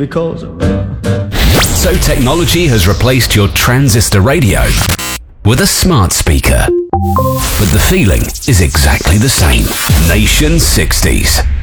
Because So technology has replaced your transistor radio with a smart speaker. But the feeling is exactly the same. Nation 60s.